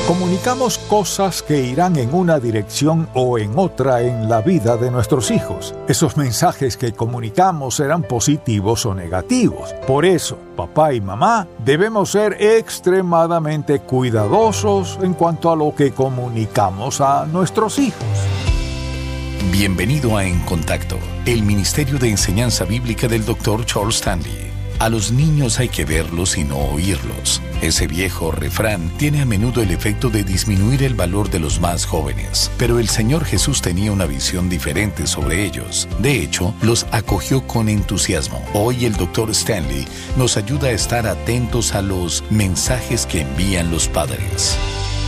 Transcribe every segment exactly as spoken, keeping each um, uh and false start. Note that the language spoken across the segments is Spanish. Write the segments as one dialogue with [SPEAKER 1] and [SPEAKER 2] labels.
[SPEAKER 1] Comunicamos cosas que irán en una dirección o en otra en la vida de nuestros hijos. Esos mensajes que comunicamos serán positivos o negativos. Por eso, papá y mamá debemos ser extremadamente cuidadosos en cuanto a lo que comunicamos a nuestros hijos.
[SPEAKER 2] Bienvenido a En Contacto, el Ministerio de Enseñanza Bíblica del doctor Charles Stanley. A los niños hay que verlos y no oírlos. Ese viejo refrán tiene a menudo el efecto de disminuir el valor de los más jóvenes, pero el Señor Jesús tenía una visión diferente sobre ellos. De hecho, los acogió con entusiasmo. Hoy el doctor Stanley nos ayuda a estar atentos a los mensajes que envían los padres.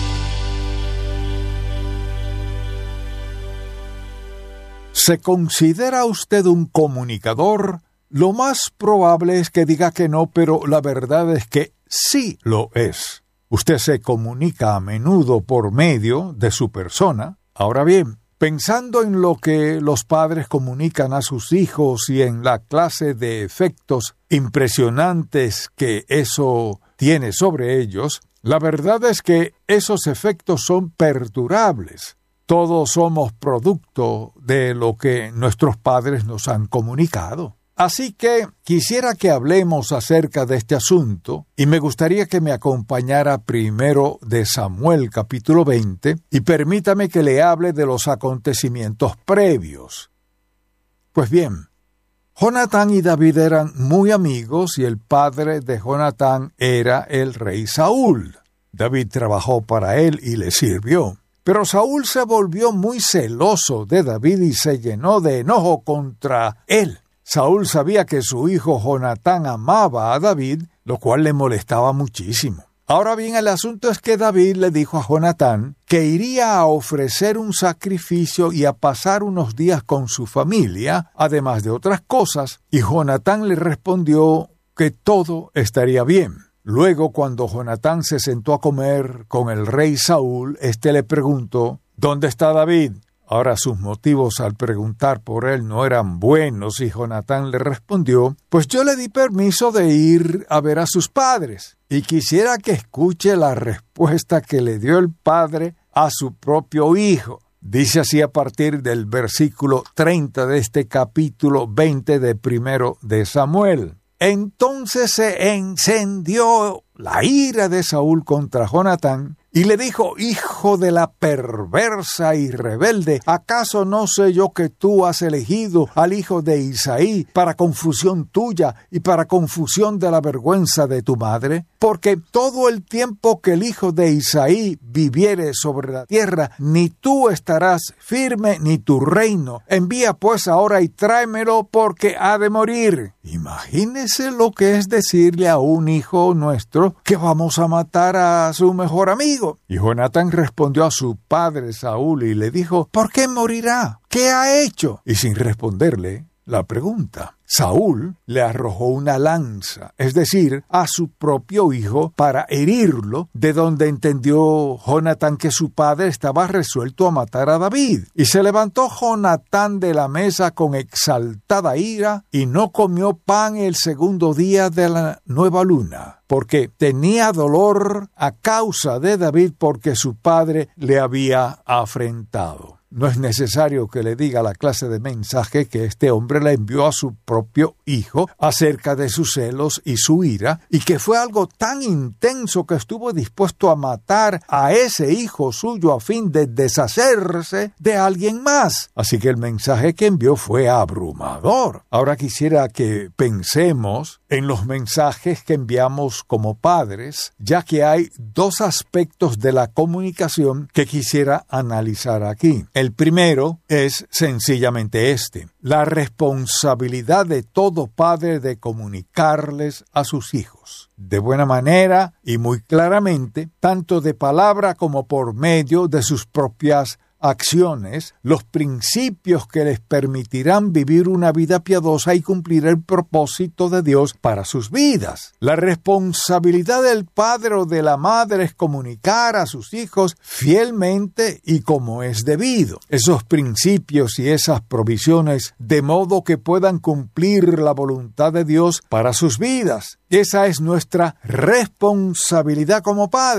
[SPEAKER 1] ¿Se considera usted un comunicador? Lo más probable es que diga que no, pero la verdad es que sí lo es. Usted se comunica a menudo por medio de su persona. Ahora bien, pensando en lo que los padres comunican a sus hijos y en la clase de efectos impresionantes que eso tiene sobre ellos, la verdad es que esos efectos son perdurables. Todos somos producto de lo que nuestros padres nos han comunicado. Así que quisiera que hablemos acerca de este asunto y me gustaría que me acompañara primero de Samuel capítulo veinte y permítame que le hable de los acontecimientos previos. Pues bien, Jonatán y David eran muy amigos y el padre de Jonatán era el rey Saúl. David trabajó para él y le sirvió. Pero Saúl se volvió muy celoso de David y se llenó de enojo contra él. Saúl sabía que su hijo Jonatán amaba a David, lo cual le molestaba muchísimo. Ahora bien, el asunto es que David le dijo a Jonatán que iría a ofrecer un sacrificio y a pasar unos días con su familia, además de otras cosas, y Jonatán le respondió que todo estaría bien. Luego, cuando Jonatán se sentó a comer con el rey Saúl, éste le preguntó, ¿dónde está David? Ahora sus motivos al preguntar por él no eran buenos y Jonatán le respondió, pues yo le di permiso de ir a ver a sus padres y quisiera que escuche la respuesta que le dio el padre a su propio hijo. Dice así a partir del versículo treinta de este capítulo veinte de primero de Samuel. Entonces se encendió la ira de Saúl contra Jonatán y le dijo, hijo de la perversa y rebelde, ¿acaso no sé yo que tú has elegido al hijo de Isaí para confusión tuya y para confusión de la vergüenza de tu madre? Porque todo el tiempo que el hijo de Isaí viviere sobre la tierra, ni tú estarás firme ni tu reino. Envía pues ahora y tráemelo porque ha de morir. Imagínese lo que es decirle a un hijo nuestro que vamos a matar a su mejor amigo. Y Jonatán respondió a su padre Saúl y le dijo, ¿por qué morirá? ¿Qué ha hecho? Y sin responderle la pregunta, Saúl le arrojó una lanza, es decir, a su propio hijo para herirlo, de donde entendió Jonatán que su padre estaba resuelto a matar a David. Y se levantó Jonatán de la mesa con exaltada ira y no comió pan el segundo día de la nueva luna, porque tenía dolor a causa de David porque su padre le había afrentado. No es necesario que le diga la clase de mensaje que este hombre le envió a su propio hijo acerca de sus celos y su ira, y que fue algo tan intenso que estuvo dispuesto a matar a ese hijo suyo a fin de deshacerse de alguien más. Así que el mensaje que envió fue abrumador. Ahora quisiera que pensemos en los mensajes que enviamos como padres, ya que hay dos aspectos de la comunicación que quisiera analizar aquí. El primero es sencillamente este: la responsabilidad de todo padre de comunicarles a sus hijos de buena manera y muy claramente, tanto de palabra como por medio de sus propias acciones, los principios que les permitirán vivir una vida piadosa y cumplir el propósito de Dios para sus vidas. La responsabilidad del padre o de la madre es comunicar a sus hijos fielmente y como es debido esos principios y esas provisiones, de modo que puedan cumplir la voluntad de Dios para sus vidas. Esa es nuestra responsabilidad como padres.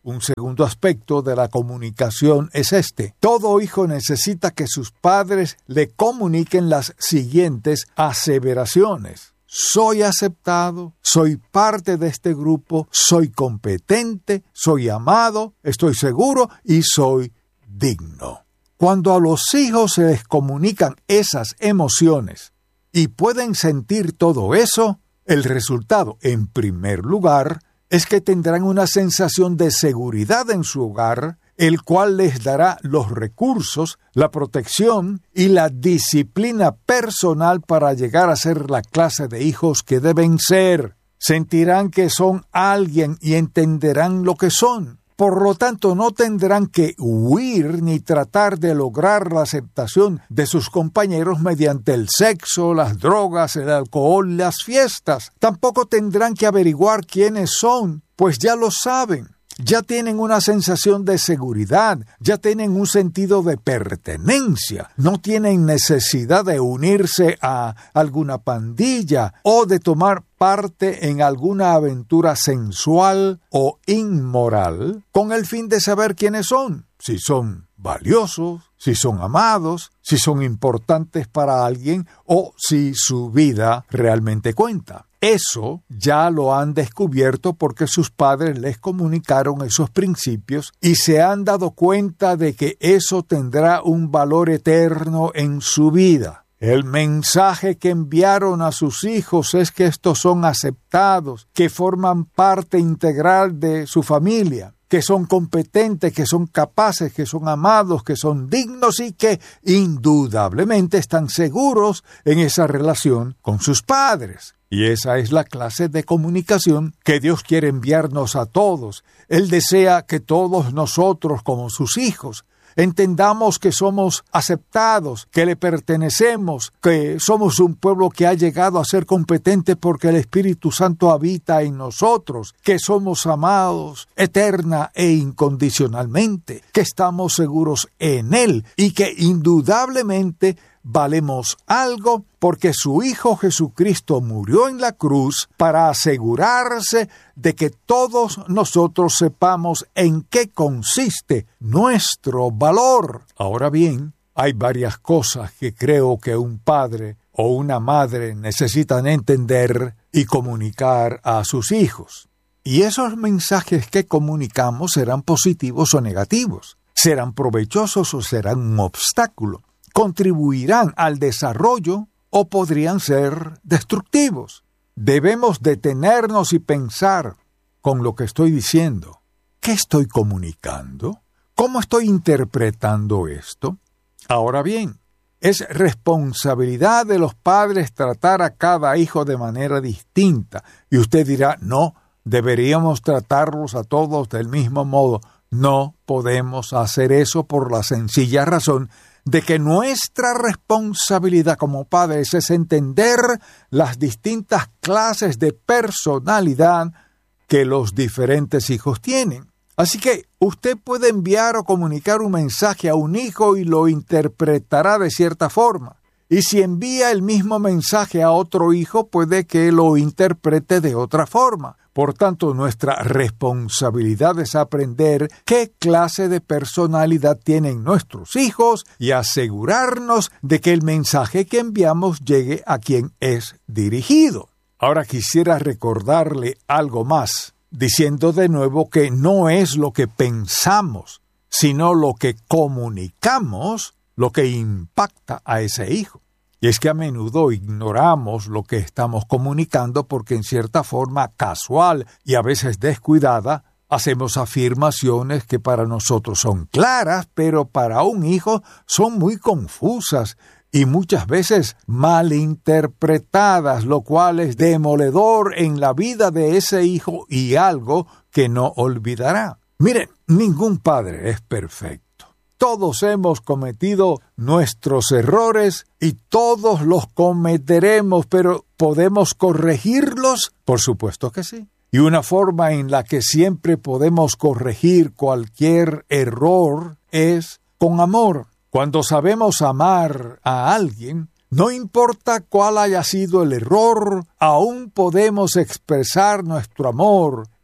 [SPEAKER 1] Un segundo aspecto de la comunicación es este. Todo hijo necesita que sus padres le comuniquen las siguientes aseveraciones. Soy aceptado, soy parte de este grupo, soy competente, soy amado, estoy seguro y soy digno. Cuando a los hijos se les comunican esas emociones y pueden sentir todo eso, el resultado, en primer lugar, es que tendrán una sensación de seguridad en su hogar, el cual les dará los recursos, la protección y la disciplina personal para llegar a ser la clase de hijos que deben ser. Sentirán que son alguien y entenderán lo que son. Por lo tanto, no tendrán que huir ni tratar de lograr la aceptación de sus compañeros mediante el sexo, las drogas, el alcohol, las fiestas. Tampoco tendrán que averiguar quiénes son, pues ya lo saben. Ya tienen una sensación de seguridad, ya tienen un sentido de pertenencia, no tienen necesidad de unirse a alguna pandilla o de tomar parte en alguna aventura sensual o inmoral con el fin de saber quiénes son, si son valiosos, si son amados, si son importantes para alguien o si su vida realmente cuenta. Eso ya lo han descubierto porque sus padres les comunicaron esos principios y se han dado cuenta de que eso tendrá un valor eterno en su vida. El mensaje que enviaron a sus hijos es que estos son aceptados, que forman parte integral de su familia, que son competentes, que son capaces, que son amados, que son dignos y que indudablemente están seguros en esa relación con sus padres. Y esa es la clase de comunicación que Dios quiere enviarnos a todos. Él desea que todos nosotros, como sus hijos, entendamos que somos aceptados, que le pertenecemos, que somos un pueblo que ha llegado a ser competente porque el Espíritu Santo habita en nosotros, que somos amados eterna e incondicionalmente, que estamos seguros en Él y que indudablemente valemos algo porque su Hijo Jesucristo murió en la cruz para asegurarse de que todos nosotros sepamos en qué consiste nuestro valor. Ahora bien, hay varias cosas que creo que un padre o una madre necesitan entender y comunicar a sus hijos. Y esos mensajes que comunicamos serán positivos o negativos, serán provechosos o serán un obstáculo. Contribuirán al desarrollo o podrían ser destructivos. Debemos detenernos y pensar con lo que estoy diciendo. ¿Qué estoy comunicando? ¿Cómo estoy interpretando esto? Ahora bien, es responsabilidad de los padres tratar a cada hijo de manera distinta. Y usted dirá, no, deberíamos tratarlos a todos del mismo modo. No podemos hacer eso por la sencilla razón de que nuestra responsabilidad como padres es entender las distintas clases de personalidad que los diferentes hijos tienen. Así que usted puede enviar o comunicar un mensaje a un hijo y lo interpretará de cierta forma. Y si envía el mismo mensaje a otro hijo, puede que lo interprete de otra forma. Por tanto, nuestra responsabilidad es aprender qué clase de personalidad tienen nuestros hijos y asegurarnos de que el mensaje que enviamos llegue a quien es dirigido. Ahora quisiera recordarle algo más, diciendo de nuevo que no es lo que pensamos, sino lo que comunicamos, lo que impacta a ese hijo. Y es que a menudo ignoramos lo que estamos comunicando porque en cierta forma casual y a veces descuidada hacemos afirmaciones que para nosotros son claras, pero para un hijo son muy confusas y muchas veces malinterpretadas, lo cual es demoledor en la vida de ese hijo y algo que no olvidará. Miren, ningún padre es perfecto. Todos hemos cometido nuestros errores y todos los cometeremos, pero ¿podemos corregirlos? Por supuesto que sí. Y una forma en la que siempre podemos corregir cualquier error es con amor. Cuando sabemos amar a alguien, no importa cuál haya sido el error, aún podemos expresar nuestro amor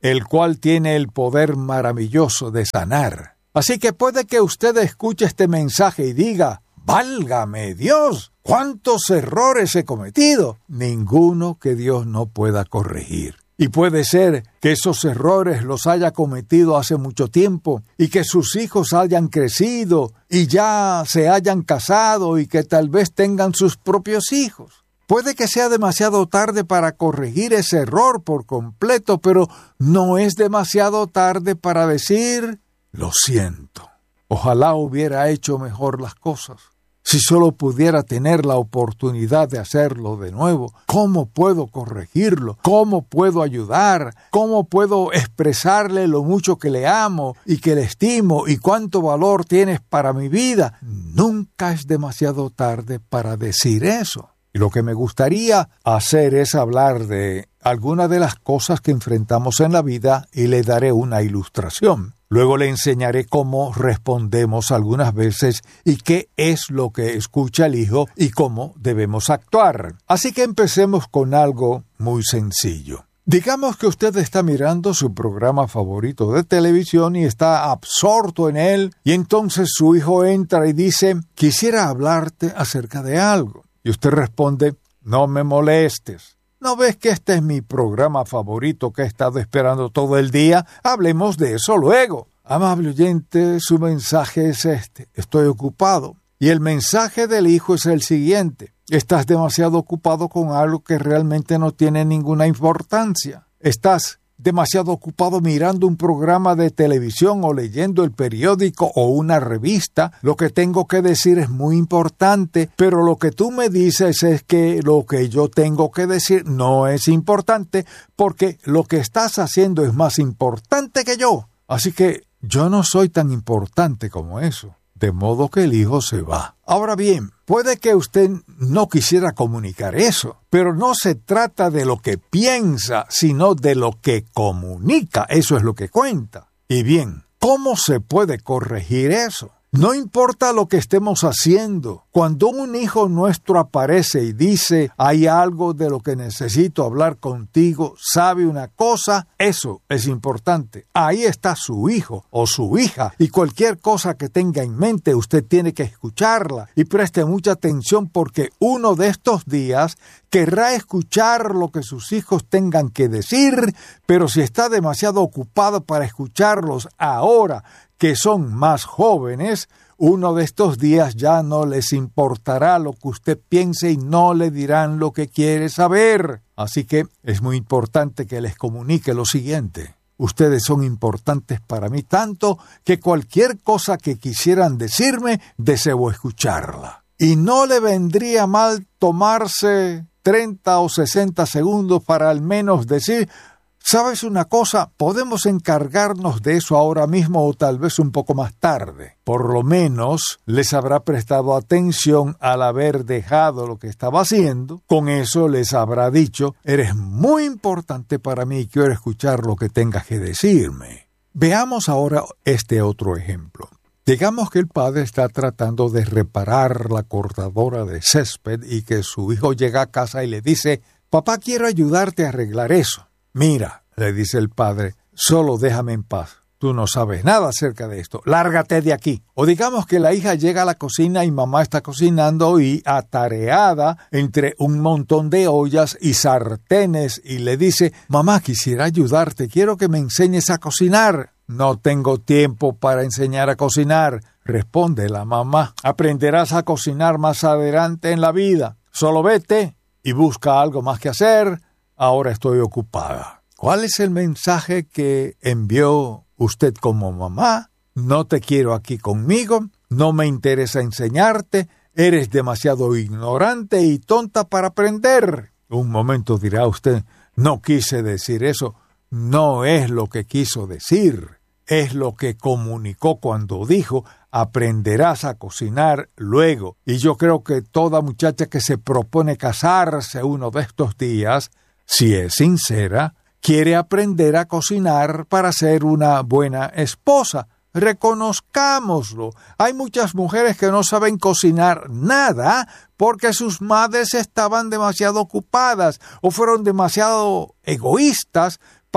[SPEAKER 1] el cual tiene el poder maravilloso de sanar. Así que puede que usted escuche este mensaje y diga, ¡válgame Dios! ¿Cuántos errores he cometido? Ninguno que Dios no pueda corregir. Y puede ser que esos errores los haya cometido hace mucho tiempo y que sus hijos hayan crecido y ya se hayan casado y que tal vez tengan sus propios hijos. Puede que sea demasiado tarde para corregir ese error por completo, pero no es demasiado tarde para decir, lo siento. Ojalá hubiera hecho mejor las cosas. Si solo pudiera tener la oportunidad de hacerlo de nuevo, ¿cómo puedo corregirlo? ¿Cómo puedo ayudar? ¿Cómo puedo expresarle lo mucho que le amo y que le estimo y cuánto valor tienes para mi vida? Nunca es demasiado tarde para decir eso. Y lo que me gustaría hacer es hablar de algunas de las cosas que enfrentamos en la vida y le daré una ilustración. Luego le enseñaré cómo respondemos algunas veces y qué es lo que escucha el hijo y cómo debemos actuar. Así que empecemos con algo muy sencillo. Digamos que usted está mirando su programa favorito de televisión y está absorto en él, y entonces su hijo entra y dice, quisiera hablarte acerca de algo. Y usted responde, no me molestes. ¿No ves que este es mi programa favorito que he estado esperando todo el día? Hablemos de eso luego. Amable oyente, su mensaje es este. Estoy ocupado. Y el mensaje del hijo es el siguiente. Estás demasiado ocupado con algo que realmente no tiene ninguna importancia. Estás demasiado ocupado mirando un programa de televisión o leyendo el periódico o una revista. Lo que tengo que decir es muy importante, pero lo que tú me dices es que lo que yo tengo que decir no es importante porque lo que estás haciendo es más importante que yo. Así que yo no soy tan importante como eso. De modo que el hijo se va. Ahora bien, puede que usted no quisiera comunicar eso, pero no se trata de lo que piensa, sino de lo que comunica. Eso es lo que cuenta. Y bien, ¿cómo se puede corregir eso? No importa lo que estemos haciendo. Cuando un hijo nuestro aparece y dice, hay algo de lo que necesito hablar contigo, ¿sabe una cosa? Eso es importante. Ahí está su hijo o su hija y cualquier cosa que tenga en mente usted tiene que escucharla y preste mucha atención porque uno de estos días querrá escuchar lo que sus hijos tengan que decir, pero si está demasiado ocupado para escucharlos ahora, que son más jóvenes, uno de estos días ya no les importará lo que usted piense y no le dirán lo que quiere saber. Así que es muy importante que les comunique lo siguiente. Ustedes son importantes para mí tanto que cualquier cosa que quisieran decirme, deseo escucharla. Y no le vendría mal tomarse treinta o sesenta segundos para al menos decir, ¿sabes una cosa? Podemos encargarnos de eso ahora mismo o tal vez un poco más tarde. Por lo menos les habrá prestado atención al haber dejado lo que estaba haciendo. Con eso les habrá dicho, eres muy importante para mí y quiero escuchar lo que tengas que decirme. Veamos ahora este otro ejemplo. Digamos que el padre está tratando de reparar la cortadora de césped y que su hijo llega a casa y le dice, papá, quiero ayudarte a arreglar eso. Mira, le dice el padre, solo déjame en paz. Tú no sabes nada acerca de esto. Lárgate de aquí. O digamos que la hija llega a la cocina y mamá está cocinando y atareada entre un montón de ollas y sartenes y le dice, mamá, quisiera ayudarte, quiero que me enseñes a cocinar. No tengo tiempo para enseñar a cocinar, responde la mamá. Aprenderás a cocinar más adelante en la vida. Solo vete y busca algo más que hacer. Ahora estoy ocupada. ¿Cuál es el mensaje que envió usted como mamá? No te quiero aquí conmigo, no me interesa enseñarte, eres demasiado ignorante y tonta para aprender. Un momento dirá usted, no quise decir eso. No es lo que quiso decir, es lo que comunicó cuando dijo, aprenderás a cocinar luego. Y yo creo que toda muchacha que se propone casarse uno de estos días, si es sincera, quiere aprender a cocinar para ser una buena esposa. Reconozcámoslo. Hay muchas mujeres que no saben cocinar nada porque sus madres estaban demasiado ocupadas o fueron demasiado egoístas para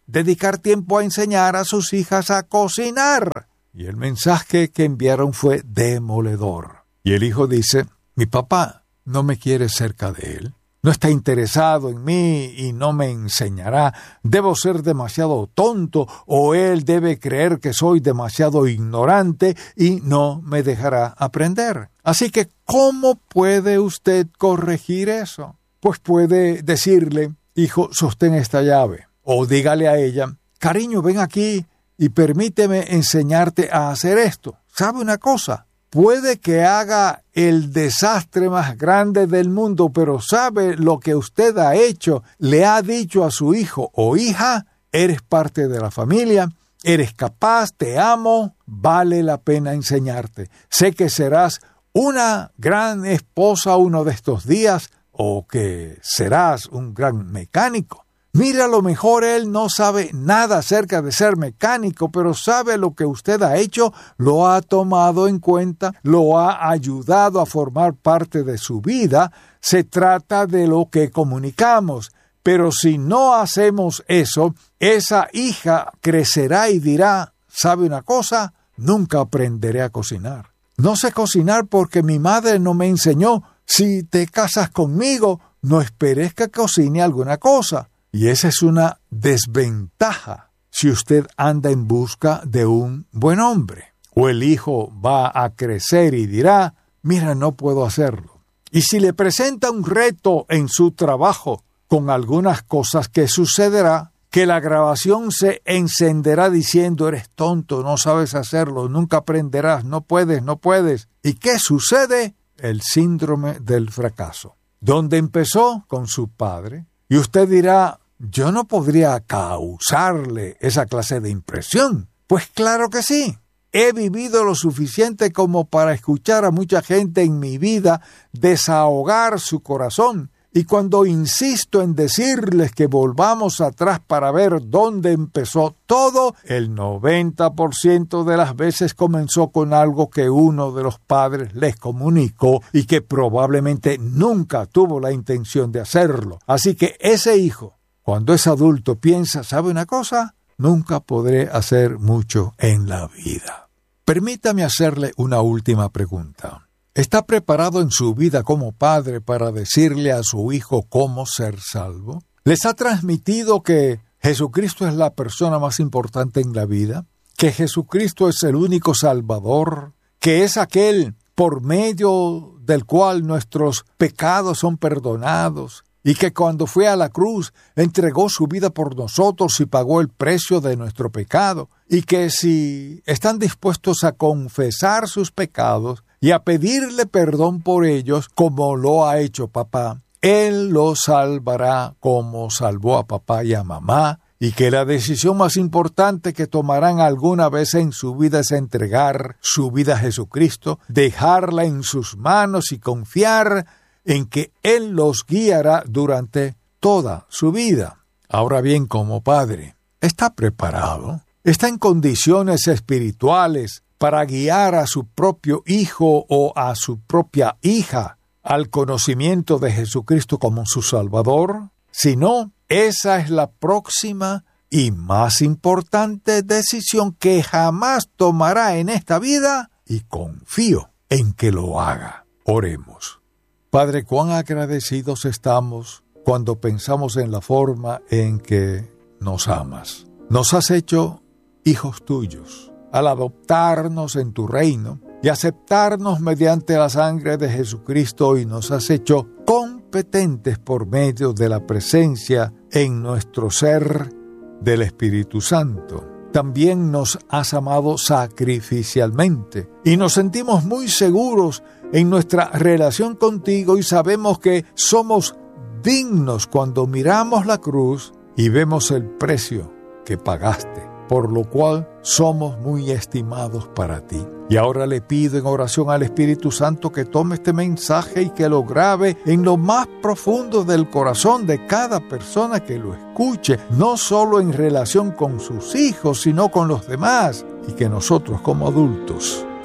[SPEAKER 1] dedicar tiempo a enseñar a sus hijas a cocinar. Y el mensaje que enviaron fue demoledor. Y el hijo dice, mi papá no me quiere cerca de él. No está interesado en mí y no me enseñará. Debo ser demasiado tonto o él debe creer que soy demasiado ignorante y no me dejará aprender. Así que, ¿cómo puede usted corregir eso? Pues puede decirle, hijo, sostén esta llave. O dígale a ella, cariño, ven aquí y permíteme enseñarte a hacer esto. ¿Sabe una cosa? Puede que haga el desastre más grande del mundo, pero ¿sabe lo que usted ha hecho? Le ha dicho a su hijo o hija, eres parte de la familia, eres capaz, te amo, vale la pena enseñarte. Sé que serás una gran esposa uno de estos días o que serás un gran mecánico. Mira, a lo mejor él no sabe nada acerca de ser mecánico, pero sabe lo que usted ha hecho, lo ha tomado en cuenta, lo ha ayudado a formar parte de su vida. Se trata de lo que comunicamos. Pero si no hacemos eso, esa hija crecerá y dirá, ¿sabe una cosa? Nunca aprenderé a cocinar. No sé cocinar porque mi madre no me enseñó. Si te casas conmigo, no esperes que cocine alguna cosa. Y esa es una desventaja si usted anda en busca de un buen hombre. O el hijo va a crecer y dirá, mira, no puedo hacerlo. Y si le presenta un reto en su trabajo con algunas cosas, que sucederá que la grabación se encenderá diciendo, eres tonto, no sabes hacerlo, nunca aprenderás, no puedes, no puedes. ¿Y qué sucede? El síndrome del fracaso. Donde empezó con su padre. Y usted dirá, yo no podría causarle esa clase de impresión. Pues claro que sí. He vivido lo suficiente como para escuchar a mucha gente en mi vida desahogar su corazón. Y cuando insisto en decirles que volvamos atrás para ver dónde empezó todo, el noventa por ciento de las veces comenzó con algo que uno de los padres les comunicó y que probablemente nunca tuvo la intención de hacerlo. Así que ese hijo, cuando es adulto, piensa, ¿sabe una cosa? Nunca podré hacer mucho en la vida. Permítame hacerle una última pregunta. ¿Está preparado en su vida como padre para decirle a su hijo cómo ser salvo? ¿Les ha transmitido que Jesucristo es la persona más importante en la vida? ¿Que Jesucristo es el único Salvador? ¿Que es aquel por medio del cual nuestros pecados son perdonados? Y que cuando fue a la cruz entregó su vida por nosotros y pagó el precio de nuestro pecado. Y que si están dispuestos a confesar sus pecados y a pedirle perdón por ellos, como lo ha hecho papá, Él los salvará como salvó a papá y a mamá, y que la decisión más importante que tomarán alguna vez en su vida es entregar su vida a Jesucristo, dejarla en sus manos y confiar en que Él los guiará durante toda su vida. Ahora bien, como padre, ¿está preparado? ¿Está en condiciones espirituales para guiar a su propio hijo o a su propia hija al conocimiento de Jesucristo como su Salvador? Si no, esa es la próxima y más importante decisión que jamás tomará en esta vida, y confío en que lo haga. Oremos. Padre, cuán agradecidos estamos cuando pensamos en la forma en que nos amas. Nos has hecho hijos tuyos al adoptarnos en tu reino y aceptarnos mediante la sangre de Jesucristo, y nos has hecho competentes por medio de la presencia en nuestro ser del Espíritu Santo. También nos has amado sacrificialmente y nos sentimos muy seguros en nuestra relación contigo, y sabemos que somos dignos cuando miramos la cruz y vemos el precio que pagaste, por lo cual somos muy estimados para ti. Y ahora le pido en oración al Espíritu Santo que tome este mensaje y que lo grabe en lo más profundo del corazón de cada persona que lo escuche, no solo en relación con sus hijos, sino con los demás, y que nosotros como adultos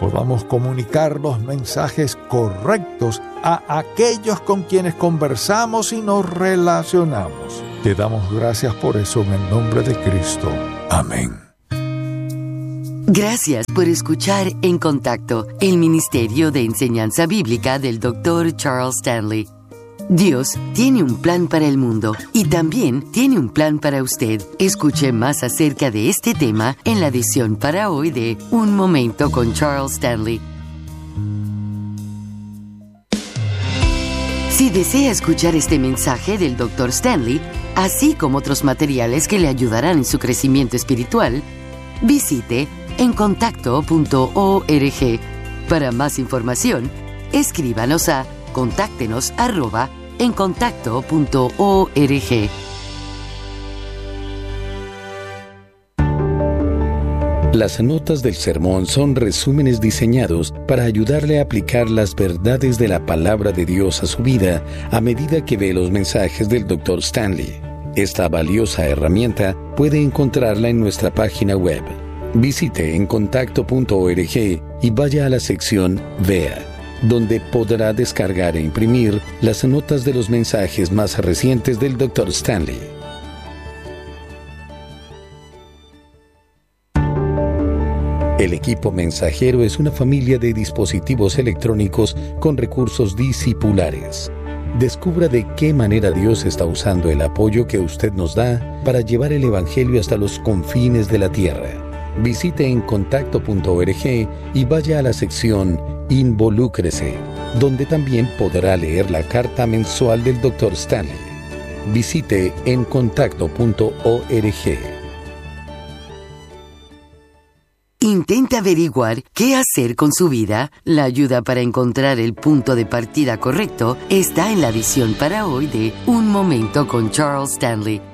[SPEAKER 1] podamos comunicar los mensajes correctos a aquellos con quienes conversamos y nos relacionamos. Te damos gracias por eso en el nombre de Cristo. Amén.
[SPEAKER 3] Gracias por escuchar En Contacto, el Ministerio de Enseñanza Bíblica del doctor Charles Stanley. Dios tiene un plan para el mundo y también tiene un plan para usted. Escuche más acerca de este tema en la edición para hoy de Un Momento con Charles Stanley. Si desea escuchar este mensaje del doctor Stanley, así como otros materiales que le ayudarán en su crecimiento espiritual, visite en contacto punto org. Para más información, escríbanos a contáctenos arroba en contacto punto org.
[SPEAKER 2] Las notas del sermón son resúmenes diseñados para ayudarle a aplicar las verdades de la palabra de Dios a su vida a medida que ve los mensajes del doctor Stanley. Esta valiosa herramienta puede encontrarla en nuestra página web. Visite en contacto punto org y vaya a la sección Vea, donde podrá descargar e imprimir las notas de los mensajes más recientes del doctor Stanley. El equipo mensajero es una familia de dispositivos electrónicos con recursos discipulares. Descubra de qué manera Dios está usando el apoyo que usted nos da para llevar el Evangelio hasta los confines de la tierra. Visite en contacto punto org y vaya a la sección Involúcrese, donde también podrá leer la carta mensual del doctor Stanley. Visite en contacto punto org.
[SPEAKER 3] ¿Intenta averiguar qué hacer con su vida? La ayuda para encontrar el punto de partida correcto está en la edición para hoy de Un Momento con Charles Stanley.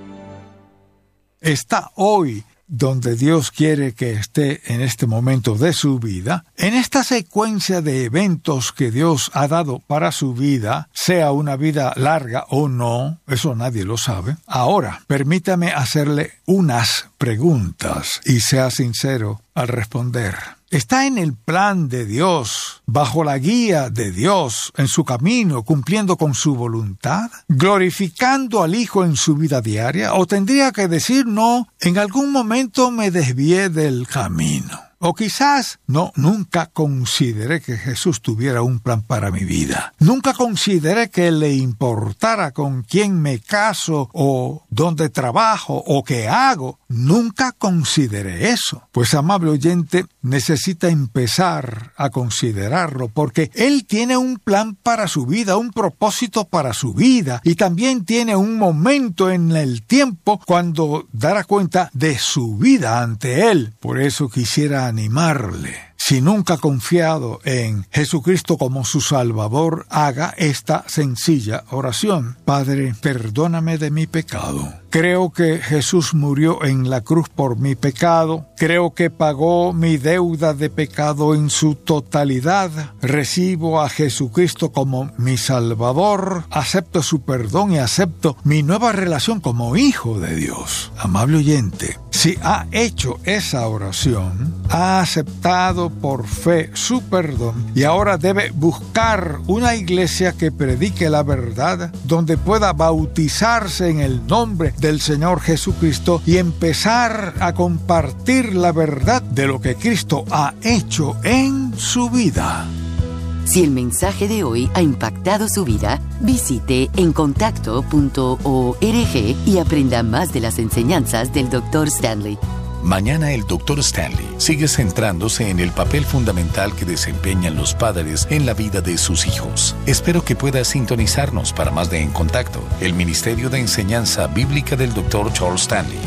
[SPEAKER 1] Está hoy donde Dios quiere que esté en este momento de su vida, en esta secuencia de eventos que Dios ha dado para su vida, sea una vida larga o no, eso nadie lo sabe. Ahora, permítame hacerle unas preguntas y sea sincero al responder. ¿Está en el plan de Dios, bajo la guía de Dios, en su camino, cumpliendo con su voluntad, glorificando al Hijo en su vida diaria? ¿O tendría que decir, no, en algún momento me desvié del camino? O quizás, no, nunca consideré que Jesús tuviera un plan para mi vida. Nunca consideré que le importara con quién me caso, o dónde trabajo, o qué hago. Nunca consideré eso. Pues, amable oyente, necesita empezar a considerarlo, porque Él tiene un plan para su vida, un propósito para su vida, y también tiene un momento en el tiempo cuando dará cuenta de su vida ante Él. Por eso quisiera animarle. Si nunca ha confiado en Jesucristo como su Salvador, haga esta sencilla oración. Padre, perdóname de mi pecado. Creo que Jesús murió en la cruz por mi pecado. Creo que pagó mi deuda de pecado en su totalidad. Recibo a Jesucristo como mi Salvador. Acepto su perdón y acepto mi nueva relación como hijo de Dios. Amable oyente, si ha hecho esa oración, ha aceptado por fe su perdón y ahora debe buscar una iglesia que predique la verdad, donde pueda bautizarse en el nombre del Señor Jesucristo y empezar a compartir la verdad de lo que Cristo ha hecho en su vida.
[SPEAKER 3] Si el mensaje de hoy ha impactado su vida, visite en contacto punto org y aprenda más de las enseñanzas del doctor Stanley.
[SPEAKER 2] Mañana el doctor Stanley sigue centrándose en el papel fundamental que desempeñan los padres en la vida de sus hijos. Espero que pueda sintonizarnos para más de En Contacto, el Ministerio de Enseñanza Bíblica del doctor Charles Stanley.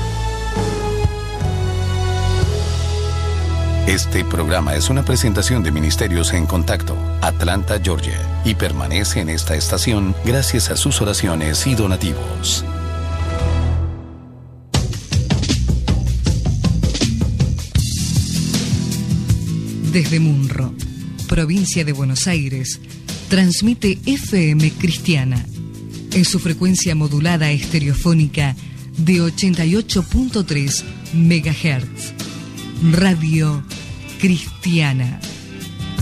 [SPEAKER 2] Este programa es una presentación de Ministerios En Contacto, Atlanta, Georgia, y permanece en esta estación gracias a sus oraciones y donativos.
[SPEAKER 4] Desde Munro, provincia de Buenos Aires, transmite F M Cristiana en su frecuencia modulada estereofónica de ochenta y ocho punto tres megahertz. Radio Cristiana.